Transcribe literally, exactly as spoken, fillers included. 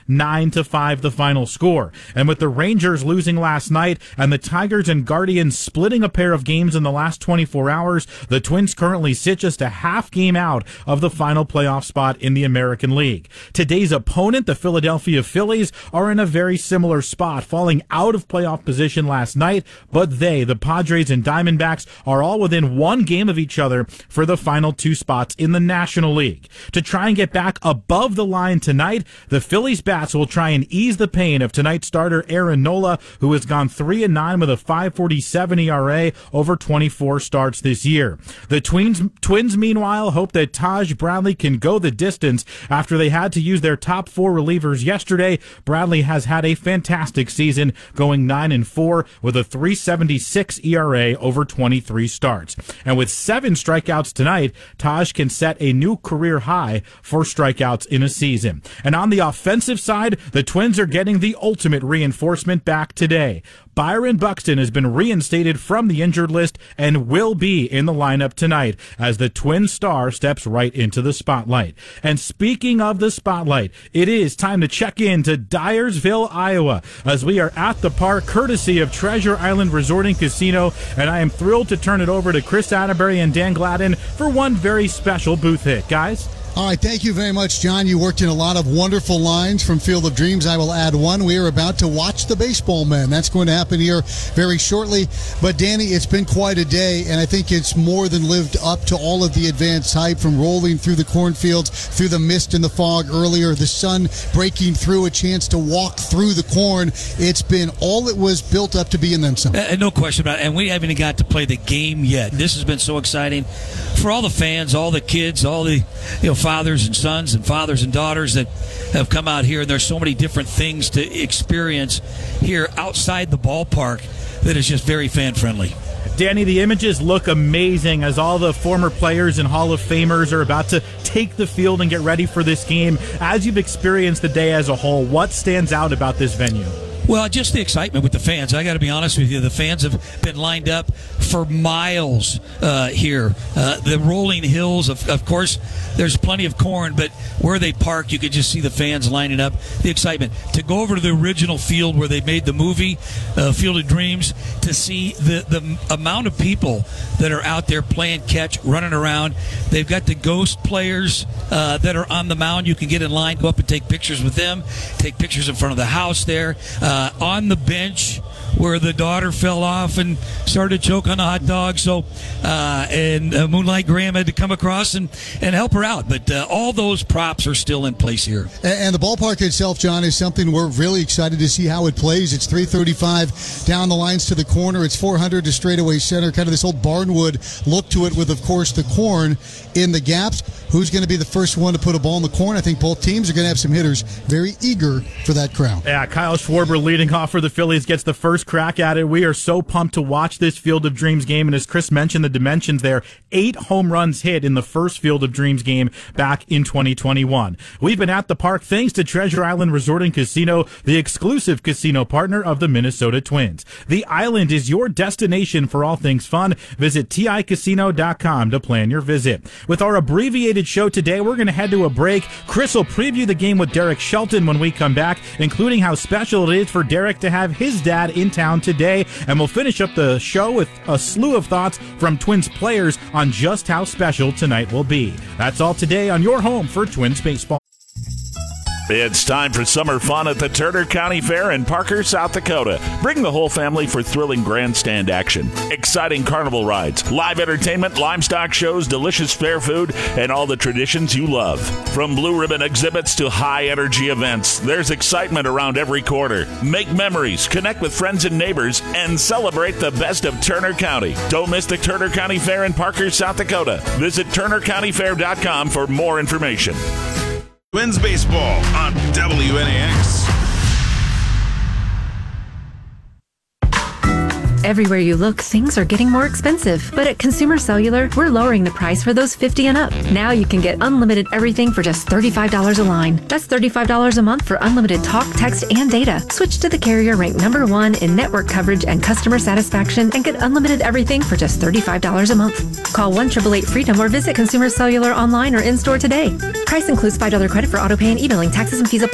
nine to five the final score. And with the Rangers losing last night and the Tigers and Guardians splitting a pair of games in the last twenty-four hours, the Twins currently sit just a half game out of the final playoff spot in the American League. Today's opponent, the Philadelphia Phillies, are in a very similar spot, falling out of playoff position last night, but they, the Padres and Diamondbacks, are all within one game of each other for the final two spots in the National League. To try and get back above the line tonight, the Phillies bats will try and ease the pain of tonight's starter Aaron Nola, who has gone three and nine with a five forty-seven E R A over twenty-four starts this year. The Twins, Twins meanwhile, hope that Taj Bradley can go the distance after they had to use their top four relievers yesterday. Bradley has had a fantastic season, going nine and four with a three seventy-six E R A over twenty-three starts. And with seven strikeouts tonight, Taj can set a new career high for strikeouts in a season. And on the offensive side, the Twins are getting the ultimate reinforcement back today. Byron Buxton has been reinstated from the injured list and will be in the lineup tonight as the Twin star steps right into the spotlight. And speaking of the spotlight, it is time to check in to Dyersville, Iowa, as we are at the park courtesy of Treasure Island Resort and Casino, and I am thrilled to turn it over to Chris Atterbury and Dan Gladden for one very special booth hit. Guys? All right, thank you very much, John. You worked in a lot of wonderful lines from Field of Dreams. I will add one. We are about to watch the baseball men. That's going to happen here very shortly. But, Danny, it's been quite a day, and I think it's more than lived up to all of the advanced hype, from rolling through the cornfields, through the mist and the fog earlier, the sun breaking through, a chance to walk through the corn. It's been all it was built up to be, and then some. Uh, no question about it. And we haven't even got to play the game yet. This has been so exciting for all the fans, all the kids, all the you know fathers and sons and fathers and daughters that have come out here. And there's so many different things to experience here outside the ballpark that is just very fan-friendly. Danny, the images look amazing as all the former players and Hall of Famers are about to take the field and get ready for this game. As you've experienced the day as a whole, what stands out about this venue? Well, just the excitement with the fans. I got to be honest with you. The fans have been lined up for miles uh, here. Uh, the rolling hills, of, of course, there's plenty of corn, but where they park, you could just see the fans lining up. The excitement. To go over to the original field where they made the movie, uh, Field of Dreams, to see the, the amount of people that are out there playing catch, running around. They've got the ghost players uh, that are on the mound. You can get in line, go up and take pictures with them, take pictures in front of the house there. Uh, Uh, on the bench where the daughter fell off and started to choke on a hot dog. So, uh, and uh, Moonlight Graham had to come across and, and help her out. But uh, all those props are still in place here. And, and the ballpark itself, John, is something we're really excited to see how it plays. It's three thirty-five down the lines to the corner. It's four hundred to straightaway center. Kind of this old barnwood look to it with, of course, the corn in the gaps. Who's going to be the first one to put a ball in the corn? I think both teams are going to have some hitters very eager for that crown. Yeah, Kyle Schwarber leading off for the Phillies gets the first crack at it. We are so pumped to watch this Field of Dreams game. And as Chris mentioned, the dimensions there, eight home runs hit in the first Field of Dreams game back in twenty twenty-one. We've been at the park thanks to Treasure Island Resort and Casino, the exclusive casino partner of the Minnesota Twins. The island is your destination for all things fun. Visit T I casino dot com to plan your visit. With our abbreviated show today, we're going to head to a break. Chris will preview the game with Derek Shelton when we come back, including how special it is for Derek to have his dad in town today. And we'll finish up the show with a slew of thoughts from Twins players on just how special tonight will be. That's all today on your home for Twins baseball. It's time for summer fun at the Turner County Fair in Parker, South Dakota. Bring the whole family for thrilling grandstand action, exciting carnival rides, live entertainment, livestock shows, delicious fair food, and all the traditions you love. From blue ribbon exhibits to high-energy events, there's excitement around every corner. Make memories, connect with friends and neighbors, and celebrate the best of Turner County. Don't miss the Turner County Fair in Parker, South Dakota. Visit turner county fair dot com for more information. Twins baseball on W N A X. Everywhere you look, things are getting more expensive. But at Consumer Cellular, we're lowering the price for those fifty and up. Now you can get unlimited everything for just thirty-five dollars a line. That's thirty-five dollars a month for unlimited talk, text, and data. Switch to the carrier ranked number one in network coverage and customer satisfaction and get unlimited everything for just thirty-five dollars a month. Call one eight eight eight freedom or visit Consumer Cellular online or in-store today. Price includes five dollars credit for auto pay and e-billing, taxes and fees apply.